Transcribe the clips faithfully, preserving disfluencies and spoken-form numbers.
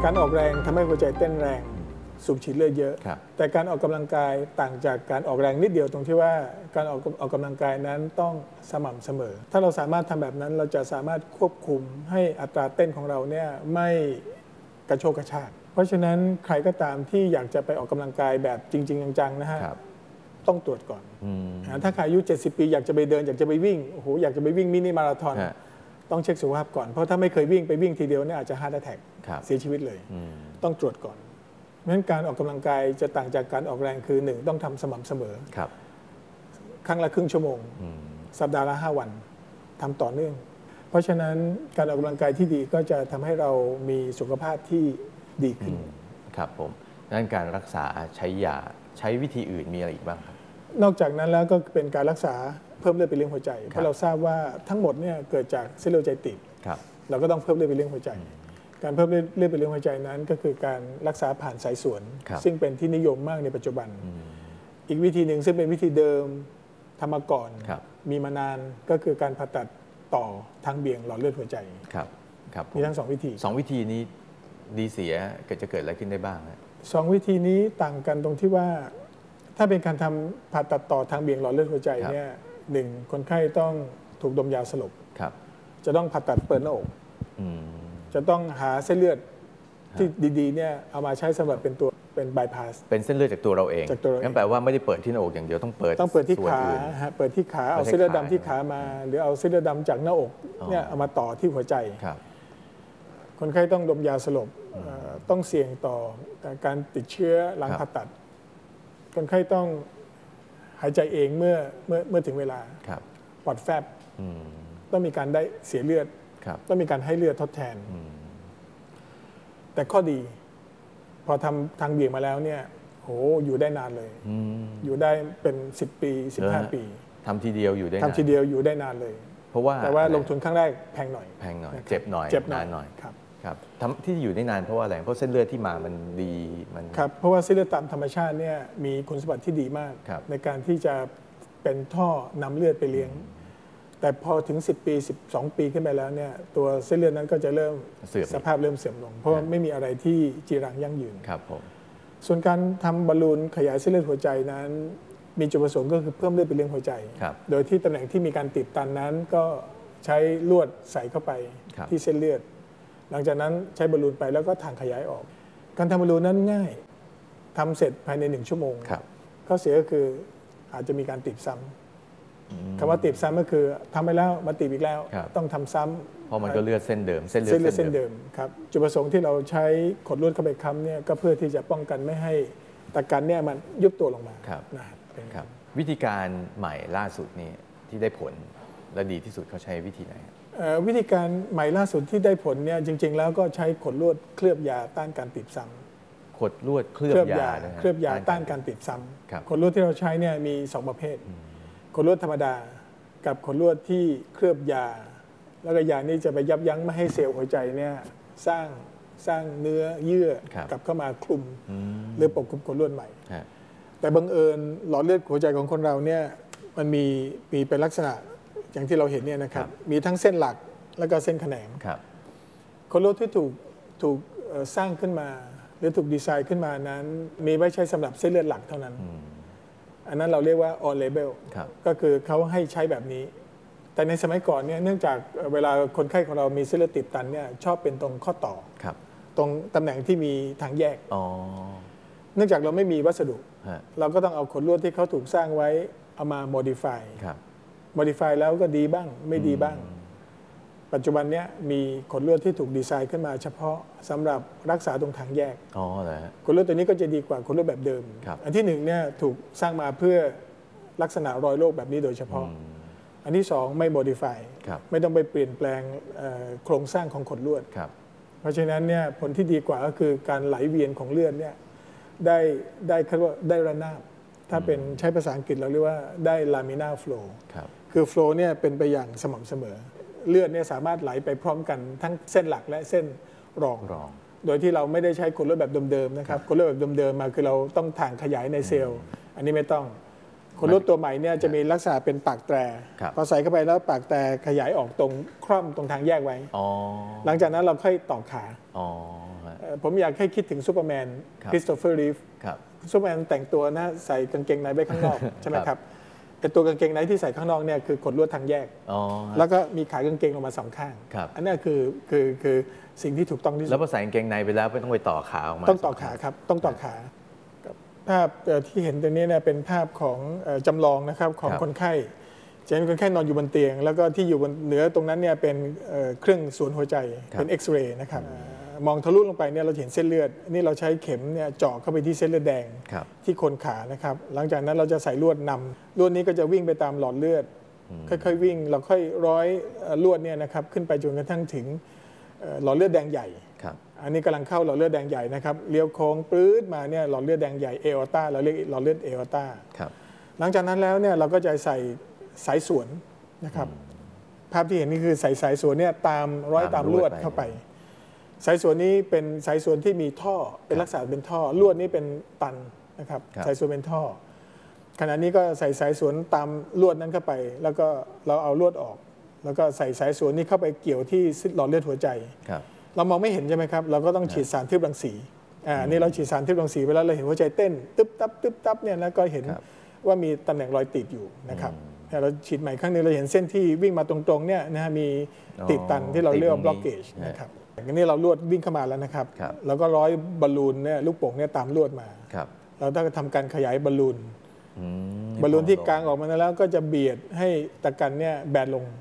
การออกแรงทำให้หัวใจเต้นแรงสูบฉีดเลือดเยอะแต่การออกกำลังกายต่างจากการออกแรงนิดเดียวตรงที่ว่าการออกออกกำลังกายนั้นต้องสม่ำเสมอถ้าเราสามารถทำแบบนั้นเราจะสามารถควบคุมให้อัตราเต้นของเราเนี่ยไม่กระโชกกระชากเพราะฉะนั้นใครก็ตามที่อยากจะไปออกกำลังกายแบบจริงๆจังๆนะฮะต้องตรวจก่อนถ้าใครอายุเจ็ดสิบปีอยากจะไปเดินอยากจะไปวิ่งโอ้โหอยากจะไปวิ่งมินิมาราธอนต้องเช็คสุขภาพก่อนเพราะถ้าไม่เคยวิ่งไปวิ่งทีเดียวเนี่ยอาจจะฮาร์ทแอทแทคเสียชีวิตเลยต้องตรวจก่อนเพราะฉะนั้นการออกกำลังกายจะต่างจากการออกแรงคือหนึ่งต้องทำสม่ำเสมอครั้งละครึ่งชั่วโมงสัปดาห์ละห้าวันทำต่อเนื่องเพราะฉะนั้นการออกกำลังกายที่ดีก็จะทำให้เรามีสุขภาพที่ดีขึ้นครับผมด้านการรักษาใช้ยาใช้วิธีอื่นมีอะไรอีกบ้างครับนอกจากนั้นแล้วก็เป็นการรักษาเพิ่มเลือดไปเลี้ยงหัวใจเพราะเราทราบว่าทั้งหมดเนี่ยเกิดจากเส้นเลือดหัวใจตีบเราก็ต้องเพิ่มเลือดไปเลี้ยงหัวใจการเพิ่มเลือดไปเลี้ยงหัวใจนั้นก็คือการรักษาผ่านสายสวนซึ่งเป็นที่นิยมมากในปัจจุบันอีกวิธีหนึ่งซึ่งเป็นวิธีเดิมทำมาก่อนมีมานานก็คือการผ่าตัดต่อทางเบี่ยงหลอดเลือดหัวใจครับครับมีทั้งสองวิธีสองวิธีนี้ดีเสียเกิดจะเกิดอะไรขึ้นได้บ้างสองวิธีนี้ต่างกันตรงที่ว่าถ้าเป็นการทำผ่าตัดต่อทางเบี่ยงหลอดเลือดหัวใจเนี่ยหนึ่งคนไข้ต้องถูกดมยาสลบจะต้องผ่าตัดเปิดหน้าอกจะต้องหาเส้นเลือดที่ดีๆเนี่ยเอามาใช้สำหรับเป็นตัวเป็นบายพาสเป็นเส้นเลือดจากตัวเราเองงั้นแปลว่าไม่ได้เปิดที่หน้าอกอย่างเดียวต้องเปิดต้องเปิดที่ขาฮะเปิดที่ขาเอาเส้นเลือดดำที่ขามาหรือเอาเส้นเลือดดำจากหน้าอกเนี่ยเอามาต่อที่หัวใจคนไข้ต้องดมยาสลบต้องเสี่ยงต่อการติดเชื้อหลังผ่าตัดคนไข้ต้องหายใจเองเมื่อเมื่อเมื่อถึงเวลาปอดแฟบต้องมีการได้เสียเลือดต้องมีการให้เลือดทดแทนแต่ข้อดีพอทำทางเบี่ยงมาแล้วเนี่ยโหอยู่ได้นานเลยอยู่ได้เป็นสิบปีสิบห้าปีทำทีเดียวอยู่ได้ทำทีเดียวอยู่ได้นานเลยเพราะว่าแต่ว่าลงทุนครั้งแรกแพงหน่อยแพงหน่อยเจ็บหน่อยเจ็บนานหน่อยครับครับทำที่อยู่ได้นานเพราะว่าอะไรเพราะเส้นเลือดที่มามันดีมันครับเพราะว่าเส้นเลือดตามธรรมชาติเนี่ยมีคุณสมบัติที่ดีมากในการที่จะเป็นท่อนำเลือดไปเลี้ยงแต่พอถึงสิบปีสิบสองปีขึ้นไปแล้วเนี่ยตัวเส้นเลือดนั้นก็จะเริ่มสภาพเริ่มเสื่อมลงเพราะไม่มีอะไรที่จีรังยั่งยืนครับผมส่วนการทำบอลลูนขยายเส้นเลือดหัวใจนั้นมีจุดประสงค์ก็คือเพิ่มเลือดไปเลี้ยงหัวใจโดยที่ตำแหน่งที่มีการติดตันนั้นก็ใช้ลวดใส่เข้าไปที่เส้นเลือดหลังจากนั้นใช้บอลลูนไปแล้วก็ทางขยายออกการทำบอลลูนนั้นง่ายทำเสร็จภายในหนึ่งชั่วโมงข้อเสียก็คืออาจจะมีการติดซ้ำคำว่าติดซ้ำก็คือทำไปแล้วมาติดอีกแล้วต้องทำซ้ำเพราะมันก็เลือดเส้นเดิมเส้นเลือดเส้นเดิมครับจุดประสงค์ที่เราใช้ขดลวดเข้าไปค้ำเนี่ยก็เพื่อที่จะป้องกันไม่ให้ตะกันเนี่ยมันยุบตัวลงมานะครับวิธีการใหม่ล่าสุดนี่ที่ได้ผลและดีที่สุดเขาใช้วิธีไหนวิธีการใหม่ล่าสุดที่ได้ผลเนี่ยจริงๆแล้วก็ใช้ขดลวดเคลือบยาต้านการติดซ้ำขดลวดเคลือบยาเคลือบยาต้านการติดซ้ำขดลวดที่เราใช้เนี่ยมีสองประเภทขดลวดธรรมดากับขดลวดที่เคลือบยาแล้วก็ยานี้จะไปยับยั้งไม่ให้เซลล์หัวใจเนี่ยสร้างสร้างเนื้อเยื่อกลับเข้ามาคลุมหรือปกคลุมขดลวดใหม่แต่บังเอิญหลอดเลือดหัวใจของคนเราเนี่ยมันมีมีเป็นลักษณะอย่างที่เราเห็นเนี่ยนะครับมีทั้งเส้นหลักแล้วก็เส้นแขนงขดลวดที่ถูกถูกสร้างขึ้นมาหรือถูกดีไซน์ขึ้นมานั้นมีไว้ใช้สำหรับเส้นเลือดหลักเท่านั้นอันนั้นเราเรียกว่า on label ก็คือเขาให้ใช้แบบนี้แต่ในสมัยก่อนเนี่ยเนื่องจากเวลาคนไข้ของเรามีเส้นเลือดติดตันเนี่ยชอบเป็นตรงข้อต่อตรงตำแหน่งที่มีทางแยกเนื่องจากเราไม่มีวัสดุเราก็ต้องเอาขดลวดที่เขาถูกสร้างไว้เอามา modify modify แล้วก็ดีบ้างไม่ดีบ้างปัจจุบันนี้มีขดลวดที่ถูกดีไซน์ขึ้นมาเฉพาะสำหรับรักษาตรงทางแยกขดลวดตัวนี้ก็จะดีกว่าขดลวดแบบเดิมอันที่หนึ่งเนี่ยถูกสร้างมาเพื่อลักษณะรอยโรคแบบนี้โดยเฉพาะอันที่สองไม่ modify ไม่ต้องไปเปลี่ยนแปลงโครงสร้างของขดลวดเพราะฉะนั้นเนี่ยผลที่ดีกว่าก็คือการไหลเวียนของเลือดเนี่ยได้ได้เรียกว่าได้ระนาบถ้าเป็นใช้ภาษาอังกฤษเราเรียกว่าได้ laminar flow คือ flow เนี่ยเป็นไปอย่างสม่ำเสมอเลือดเนี่ยสามารถไหลไปพร้อมกันทั้งเส้นหลักและเส้นรองโดยที่เราไม่ได้ใช้ขดลวดแบบเดิมๆนะครับขดลวดแบบเดิมๆมาคือเราต้องถ่างขยายในเซลล์อันนี้ไม่ต้องขดลวดตัวใหม่เนี่ยจะมีลักษณะเป็นปากแตรพอใส่เข้าไปแล้วปากแตรขยายออกตรงคร่อมตรงทางแยกไว้หลังจากนั้นเราค่อยต่อขาผมอยากให้คิดถึงซูเปอร์แมนคริสโตเฟอร์รีฟซูเปอร์แมนแต่งตัวนะใส่กางเกงในไว้ข้างนอกใช่ไหมครับแต่ตัวกางเกงในที่ใส่ข้างนอกเนี่ยคือขดลวดทางแยกแล้วก็มีขายกางเกงลงมาสองข้างอันนี้คือคือคือสิ่งที่ถูกต้องที่สุดแล้วพอใส่กางเกงในไปแล้วไม่ต้องไปต่อขาออกมาต้องต่อขาครับต้องต่อขาภาพที่เห็นตรงนี้เนี่ยเป็นภาพของจำลองนะครับของคนไข้จะเป็นคนไข้นอนอยู่บนเตียงแล้วก็ที่อยู่บนเหนือตรงนั้นเนี่ยเป็นเครื่องสวนหัวใจเป็นเอ็กซเรย์นะครับมองทะลุลงไปเนี่ยเราเห็นเส้นเลือดนี่เราใช้เข็มเนี่ยเจาะเข้าไปที่เส้นเลือดแดงที่โคนขานะครับหลังจากนั้นเราจะใส่ลวดนำลวดนี้ก็จะวิ่งไปตามหลอดเลือดค่อยๆวิ่งเราค่อยร้อยลวดเนี่ยนะครับขึ้นไปจนกระทั่งถึงหลอดเลือดแดงใหญ่อันนี้กำลังเข้าหลอดเลือดแดงใหญ่นะครับเลี้ยวโค้งปลื้ดมาเนี่ยหลอดเลือดแดงใหญ่เออร์ต้าเราเรียกหลอดเลือดเออร์ต้าหลังจากนั้นแล้วเนี่ยเราก็จะใส่สายสวนนะครับภาพที่เห็นนี่คือใส่สายสวนเนี่ยตามร้อยตามลวดเข้าไปสายสวนนี้เป็นสายสวนที่มีท่อเป็นลักษณะเป็นท่อลวดนี้เป็นตันนะครับสายสวนเป็นท่อขณะนี้ก็ใส่สายสวนตามลวดนั้นเข้าไปแล้วก็เราเอาลวดออกแล้วก็ใส่สายสวนนี้เข้าไปเกี่ยวที่หลอดเลือดหัวใจเรามองไม่เห็นใช่ไหมครับเราก็ต้องฉีดสารทึบรังสีอ่านี่เราฉีดสารทึบรังสีไปแล้วเราเห็นหัวใจเต้นตึ๊บตับตึ๊บตับเนี่ยแล้วก็เห็นว่ามีตำแหน่งรอยติดอยู่นะครับเราฉีดใหม่ครั้งนึงเราเห็นเส้นที่วิ่งมาตรงๆเนี่ยนะฮะมีติดตันที่เราเรียกว่า blockage นะครับอย่างนี้เราลวดวิ่งเข้ามาแล้วนะครับแล้วก็ร้อยบอลลูนเนี่ยลูกโป่งเนี่ยตามลวดมาเราต้องทำการขยายบอลลูนบอลลูนที่กลางออกมาแล้วก็จะเบียดให้ตะกันเนี่ยแบนลง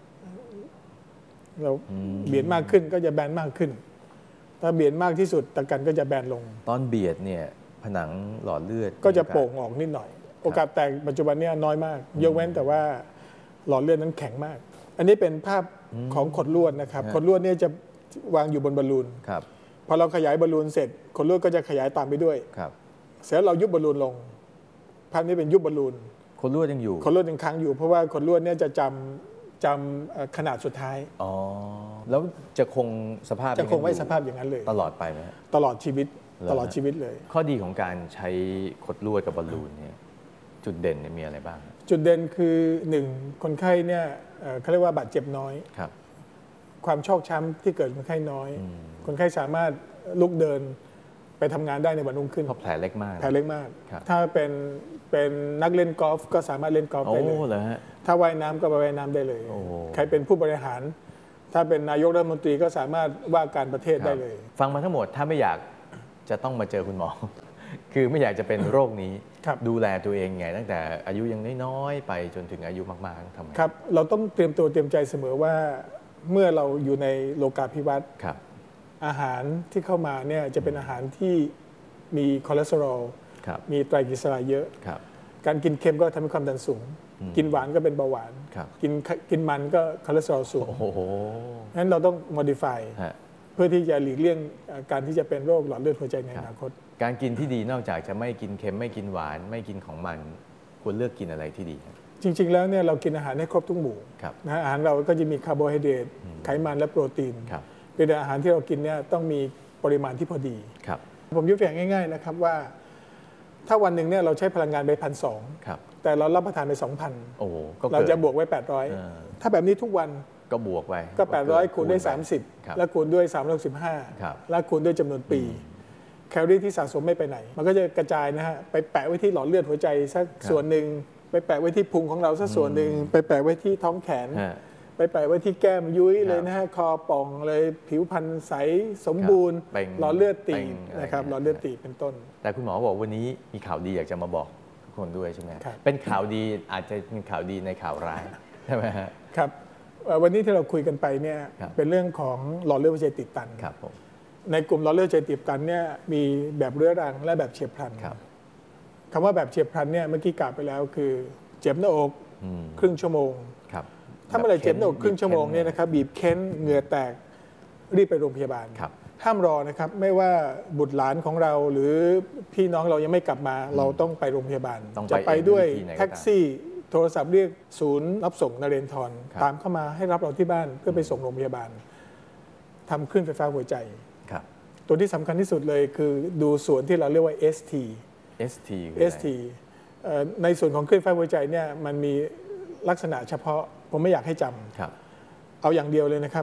เราเบียดมากขึ้นก็จะแบนมากขึ้นถ้าเบียดมากที่สุดตะกันก็จะแบนลงตอนเบียดเนี่ยผนังหลอดเลือดก็จะโป่งออกนิดหน่อยโอกาสแตกปัจจุบันนี้น้อยมากยกเว้นแต่ว่าหลอดเลือดนั้นแข็งมากอันนี้เป็นภาพของขดลวดนะครับขดลวดเนี่ยจะวางอยู่บนบอลลูนพอเราขยายบอลลูนเสร็จขดลวดก็จะขยายตามไปด้วยเสร็จแล้วเรายุบบอลลูนลงภาพนี้เป็นยุบบอลลูนขดลวดยังอยู่ขดลวดยังค้างอยู่เพราะว่าขดลวดเนี่ยจะจำจำขนาดสุดท้ายอ๋อแล้วจะคงสภาพจะคงไว้สภาพอย่างนั้นเลยตลอดไปไหมตลอดชีวิตตลอดชีวิตเลยข้อดีของการใช้ขดลวดกับบอลลูนเนี่ยจุดเด่นมีอะไรบ้างจุดเด่นคือหนึ่งคนไข้เนี่ยเขาเรียกว่าบาดเจ็บน้อยความชอกช้ำที่เกิดคนไข้น้อยคนไข้สามารถลุกเดินไปทำงานได้ในวันรุ่งขึ้นเพราะแผลเล็กมากแผลเล็กมากถ้าเป็นเป็นนักเล่นกอล์ฟก็สามารถเล่นกอล์ฟได้เลยถ้าว่ายน้ำก็ไปว่ายน้ำได้เลยใครเป็นผู้บริหารถ้าเป็นนายกรัฐมนตรีก็สามารถว่าการประเทศได้เลยฟังมาทั้งหมดถ้าไม่อยากจะต้องมาเจอคุณหมอคือไม่อยากจะเป็นโรคนี้ดูแลตัวเองไงตั้งแต่อายุยังน้อยๆไปจนถึงอายุมากๆทำไงครับเราต้องเตรียมตัวเตรียมใจเสมอว่าเมื่อเราอยู่ในโลกาภิวัตน์อาหารที่เข้ามาเนี่ยจะเป็นอาหารที่มีคอเลสเตอรอลมีไตรกลีเซอไรด์เยอะการกินเค็มก็ทำให้ความดันสูงกินหวานก็เป็นเบาหวานกินกินมันก็คอเลสเตอรอลสูงงั้นเราต้อง modify เพื่อที่จะหลีกเลี่ยงการที่จะเป็นโรคหลอดเลือดหัวใจในอนาคตการกินที่ดีนอกจากจะไม่กินเค็มไม่กินหวานไม่กินของมันควรเลือกกินอะไรที่ดีจริงๆแล้วเนี่ยเรากินอาหารให้ครบทุกหมู่นะอาหารเราก็จะมีคาร์โบไฮเดรตไขมันและโปรตีนเป็นอาหารที่เรากินเนี่ยต้องมีปริมาณที่พอดีผมยกตัวอย่างง่ายๆนะครับว่าถ้าวันหนึ่งเนี่ยเราใช้พลังงานไปพันสองแต่เรารับประทานไปสองพันเราจะบวกไว้แปดร้อยถ้าแบบนี้ทุกวันก็บวกไปก็แปดร้อยคูณด้วยสามสิบแล้วคูณด้วยสามร้อยหกสิบห้าแล้วคูณด้วยจำนวนปีแคลอรี่ที่สะสมไม่ไปไหนมันก็จะกระจายนะฮะไปแปะไว้ที่หลอดเลือดหัวใจสักส่วนหนึ่งไปแปะไว้ที่พุงของเราสักส่วนหนึ่งไปแปะไว้ที่ท้องแขนไปแปะไว้ที่แก้มยุ้ยเลยนะฮะคอป่องเลยผิวพรรณใสสมบูรณ์หลอดเลือดตีบนะครับหลอดเลือดตีบเป็นต้นแต่คุณหมอบอกวันนี้มีข่าวดีอยากจะมาบอกทุกคนด้วยใช่ไหมเป็นข่าวดีอาจจะเป็นข่าวดีในข่าวร้ายใช่ไหมฮะครับวันนี้ที่เราคุยกันไปเนี่ยเป็นเรื่องของหลอดเลือดหัวใจตีบตันในกลุ่มหลอดเลือดหัวใจตีบตันเนี่ยมีแบบเรื้อรังและแบบเฉียบพลันคำว่าแบบเฉียบพลันเนี่ยเมื่อกี้กล่าวไปแล้วคือเจ็บหน้าอกครึ่งชั่วโมงถ้าเมื่อไหร่เจ็บหน้าอกครึ่งชั่วโมงเนี่ยนะครับบีบเค้นเหงื่อแตกรีบไปโรงพยาบาลห้ามรอนะครับไม่ว่าบุตรหลานของเราหรือพี่น้องเรายังไม่กลับมาเราต้องไปโรงพยาบาลจะไปด้วยแท็กซี่โทรศัพท์เรียกศูนย์รับส่งนเรนทรตามเข้ามาให้รับเราที่บ้านเพื่อไปส่งโรงพยาบาลทำคลื่นไฟฟ้าหัวใจตัวที่สำคัญที่สุดเลยคือดูส่วนที่เราเรียกว่า เอส ทีเอส ทีเอส ที ในส่วนของคลื่นไฟฟ้าหัวใจเนี่ยมันมีลักษณะเฉพาะผมไม่อยากให้จำเอาอย่างเดียวเลยนะครับ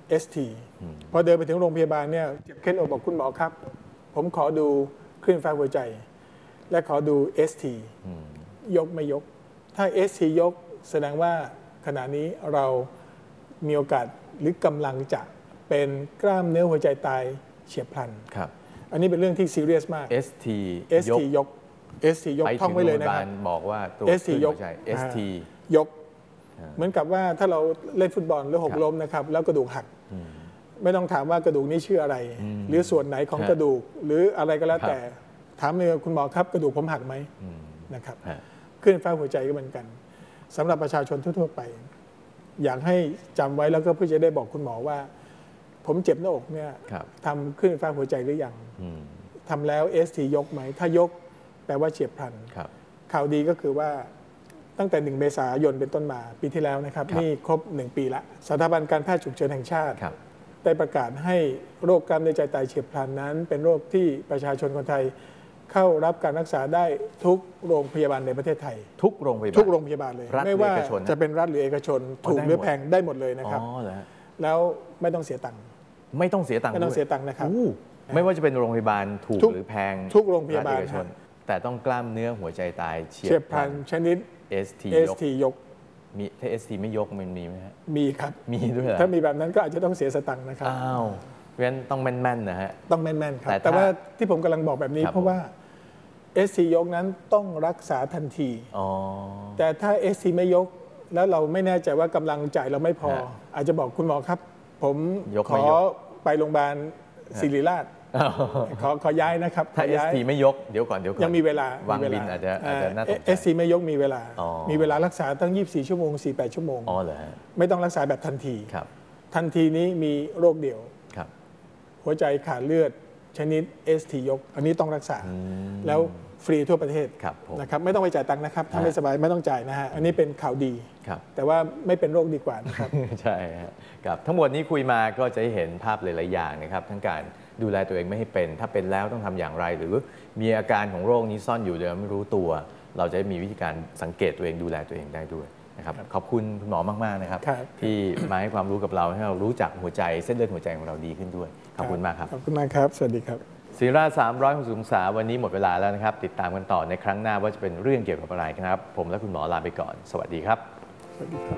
เอส ที พอเดินไปถึงโรงพยาบาลเนี่ยเจ็บแค่นอกบอกคุณหมอครับผมขอดูคลื่นไฟฟ้าหัวใจและขอดู เอส ที ยกไม่ยกถ้า เอส ที ยกแสดงว่าขณะนี้เรามีโอกาสหรือกำลังจะเป็นกล้ามเนื้อหัวใจตายเฉียบพลันครับอันนี้เป็นเรื่องที่ซีเรียสมากเอส ทีเอส ที ยก เอส ที ยกท่องไว้เลยนะครับบอกว่าตัวเอส ที ยกเอส ทียกเหมือนกับว่าถ้าเราเล่นฟุตบอลแล้วหกล้มนะครับแล้วกระดูกหักไม่ต้องถามว่ากระดูกนี้ชื่ออะไรหรือส่วนไหนของกระดูกหรืออะไรก็แล้วแต่ถามเลยคุณหมอครับกระดูกผมหักไหมนะครับคลื่นไฟฟ้าหัวใจก็เหมือนกันสำหรับประชาชนทั่วๆไปอยากให้จำไว้แล้วก็เพื่อจะได้บอกคุณหมอว่าผมเจ็บหน้าอกเนี่ยทำคลื่นไฟฟ้าหัวใจหรือยังทำแล้ว เอส ที ยกไหมถ้ายกแปลว่าเฉียบพลันข่าวดีก็คือว่าตั้งแต่หนึ่งเมษายนเป็นต้นมาปีที่แล้วนะครับนี่ครบหนึ่งปีละสถาบันการแพทย์ฉุกเฉินแห่งชาติได้ประกาศให้โรคกล้ามเนื้อใจตายเฉียบพลันนั้นเป็นโรคที่ประชาชนคนไทยเข้ารับการรักษาได้ทุกโรงพยาบาลในประเทศไทยทุกโรงพยาบาลทุกโรงพยาบาลเลยไม่ว่าจะเป็นรัฐหรือเอกชนถูกหรือแพงได้หมดเลยนะครับแล้วไม่ต้องเสียตังค์ไม่ต้องเสียตังค์ไม่ต้องเสียตังค์นะครับไม่ว่าจะเป็นโรงพยาบาลถูกหรือแพงทุกโรงพยาบาลแต่ต้องกล้ามเนื้อหัวใจตายเฉียบพลันชนิดเอส ทียกมีถ้า เอส ที ไม่ยกมันมีไหมฮะมีครับมีด้วยเหรอถ้ามีแบบนั้นก็อาจจะต้องเสียสตังค์นะครับอ้าวเพราะฉะนั้นต้องแม่นๆนะฮะต้องแม่นๆครับแต่ว่าที่ผมกำลังบอกแบบนี้เพราะว่า เอส ที ยกนั้นต้องรักษาทันทีแต่ถ้า เอส ที ไม่ยกแล้วเราไม่แน่ใจว่ากำลังจ่ายเราไม่พออาจจะบอกคุณหมอครับผมขอไปโรงพยาบาลศิริราชขอขอย้ายนะครับถ้า เอส ที ไม่ยกเดี๋ยวก่อนเดี๋ยวก่อนยังมีเวลาวางบินอาจจะอาจจะน่าสนใจเอส ที ไม่ยกมีเวลามีเวลารักษาตั้งยี่สิบสี่ชั่วโมงสี่สิบแปดชั่วโมงอ๋อเหรอไม่ต้องรักษาแบบทันทีทันทีนี้มีโรคเดียวหัวใจขาดเลือดชนิด เอส ที ยกอันนี้ต้องรักษาแล้วฟรีทั่วประเทศนะครับไม่ต้องไปจ่ายตังค์นะครับถ้าไม่สบายไม่ต้องจ่ายนะฮะอันนี้เป็นข่าวดีแต่ว่าไม่เป็นโรคดีกว่านะครับใช่ครับทั้งหมดนี้คุยมาก็จะเห็นภาพหลายๆอย่างนะครับทั้งการดูแลตัวเองไม่ให้เป็นถ้าเป็นแล้วต้องทำอย่างไรหรือมีอาการของโรคนี้ซ่อนอยู่โดยไม่รู้ตัวเราจะมีวิธีการสังเกตตัวเองดูแลตัวเองได้ด้วยนะครับขอบคุณคุณหมอมากๆนะครับที่มาให้ความรู้กับเราให้เรารู้จักหัวใจเส้นเลือดหัวใจของเราดีขึ้นด้วยขอบคุณมากครับขอบคุณมากครับสวัสดีครับศิราสามร้อยหกสิบองศาวันนี้หมดเวลาแล้วนะครับติดตามกันต่อในครั้งหน้าว่าจะเป็นเรื่องเกี่ยวกับอะไรครับผมและคุณหมอลาไปก่อนสวัสดีครับ